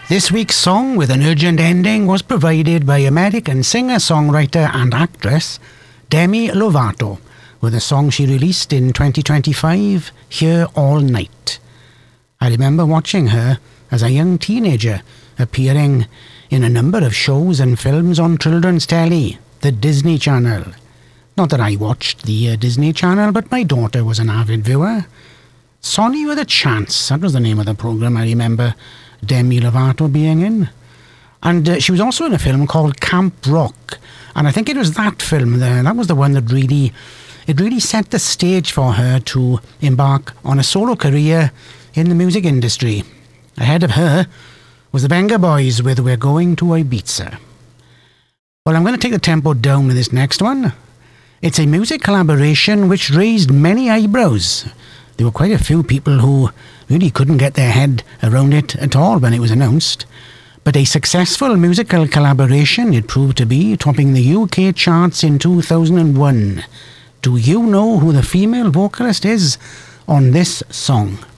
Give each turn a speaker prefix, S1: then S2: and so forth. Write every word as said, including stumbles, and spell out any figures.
S1: This week's song with an urgent ending was provided by American singer-songwriter and actress Demi Lovato with a song she released in twenty twenty-five, Here All Night. I remember watching her as a young teenager, appearing in a number of shows and films on children's telly, the Disney Channel. Not that I watched the uh, Disney Channel, but my daughter was an avid viewer. Sonny with a Chance, that was the name of the programme I remember Demi Lovato being in. And uh, she was also in a film called Camp Rock, and I think it was that film there, that was the one that really, it really set the stage for her to embark on a solo career in the music industry. Ahead of her was the Venga Boys with We're Going to Ibiza. Well, I'm going to take the tempo down with this next one. It's a music collaboration which raised many eyebrows. There were quite a few people who really couldn't get their head around it at all when it was announced. But a successful musical collaboration it proved to be, topping the U K charts in two thousand one. Do you know who the female vocalist is on this song?